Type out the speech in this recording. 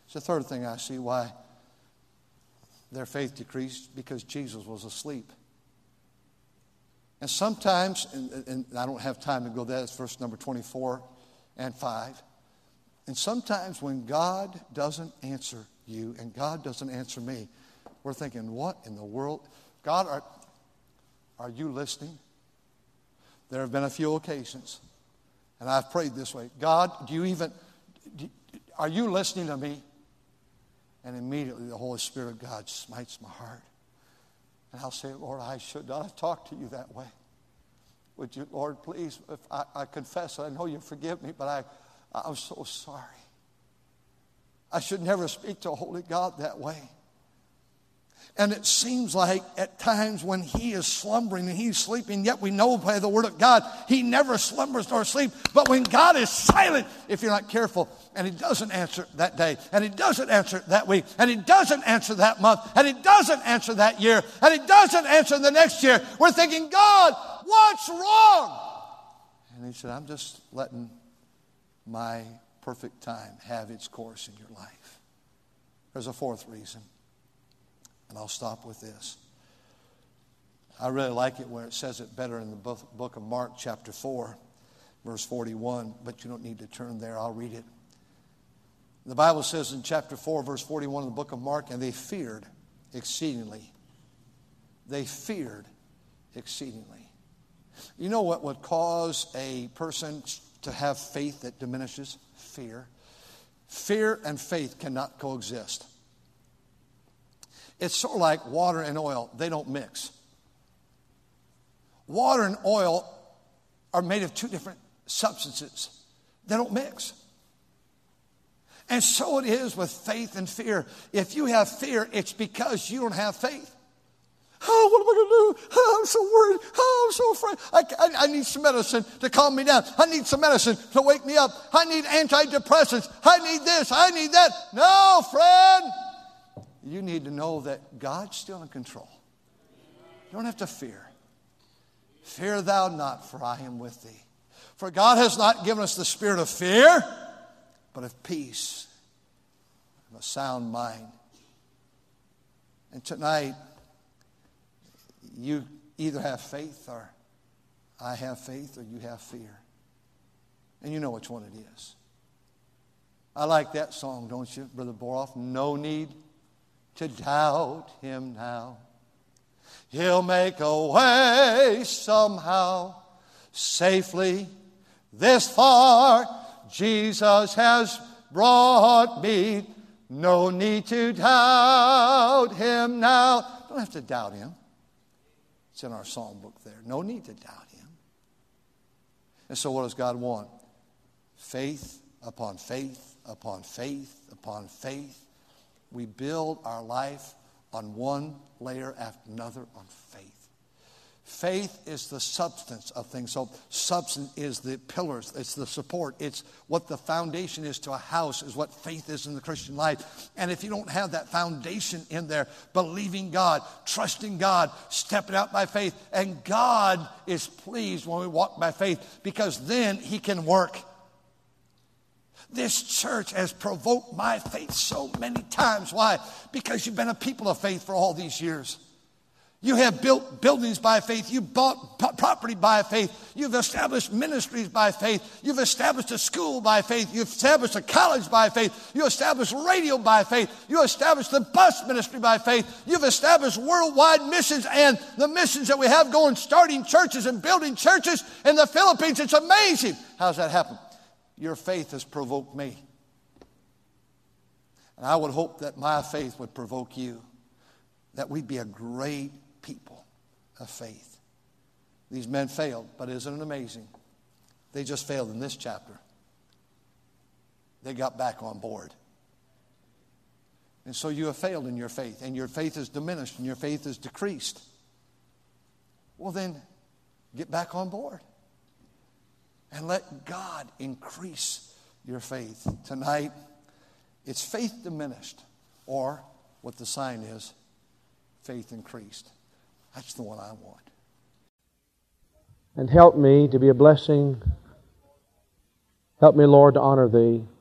It's the third thing I see why their faith decreased, because Jesus was asleep. And sometimes, and I don't have time to go there, it's verse number 24 and 5. And sometimes when God doesn't answer you and God doesn't answer me, we're thinking, what in the world? God, are you listening? There have been a few occasions, and I've prayed this way. God, are you listening to me? And immediately the Holy Spirit of God smites my heart. And I'll say, Lord, I should not have talked to you that way. Would you, Lord, please, if I confess, I know you forgive me, but I'm so sorry. I should never speak to a holy God that way. And it seems like at times when He is slumbering and He's sleeping, yet we know by the Word of God, He never slumbers nor sleeps. But when God is silent, if you're not careful, and He doesn't answer that day, and He doesn't answer that week, and He doesn't answer that month, and He doesn't answer that year, and He doesn't answer the next year, we're thinking, God, what's wrong? And He said, I'm just letting my perfect time have its course in your life. There's a fourth reason. And I'll stop with this. I really like it where it says it better in the book of Mark chapter 4, verse 41. But you don't need to turn there. I'll read it. The Bible says in chapter 4, verse 41 of the book of Mark, and they feared exceedingly. They feared exceedingly. You know what would cause a person to have faith that diminishes? Fear. Fear and faith cannot coexist. It's sort of like water and oil. They don't mix. Water and oil are made of two different substances. They don't mix. And so it is with faith and fear. If you have fear, it's because you don't have faith. Oh, what am I going to do? Oh, I'm so worried. Oh, I'm so afraid. I need some medicine to calm me down. I need some medicine to wake me up. I need antidepressants. I need this. I need that. No, friend. You need to know that God's still in control. You don't have to fear. Fear thou not, for I am with thee. For God has not given us the spirit of fear, but of peace and a sound mind. And tonight, you either have faith, or I have faith, or you have fear. And you know which one it is. I like that song, don't you, Brother Boroff? No need to doubt Him now. He'll make a way somehow, safely this far. Jesus has brought me. No need to doubt Him now. Don't have to doubt Him. It's in our psalm book there. No need to doubt Him. And so what does God want? Faith upon faith upon faith upon faith. We build our life on one layer after another on faith. Faith is the substance of things. So substance is the pillars. It's the support. It's what the foundation is to a house, is what faith is in the Christian life. And if you don't have that foundation in there, believing God, trusting God, stepping out by faith, and God is pleased when we walk by faith, because then He can work. This church has provoked my faith so many times. Why? Because you've been a people of faith for all these years. You have built buildings by faith. You bought property by faith. You've established ministries by faith. You've established a school by faith. You've established a college by faith. You established radio by faith. You established the bus ministry by faith. You've established worldwide missions and the missions that we have going, starting churches and building churches in the Philippines. It's amazing. How's that happen? Your faith has provoked me. And I would hope that my faith would provoke you, that we'd be a great people of faith. These men failed, but isn't it amazing? They just failed in this chapter. They got back on board. And so you have failed in your faith, and your faith is diminished, and your faith is decreased. Well, then, get back on board. And let God increase your faith. Tonight, it's faith diminished, or what the sign is, faith increased. That's the one I want. And help me to be a blessing. Help me, Lord, to honor Thee.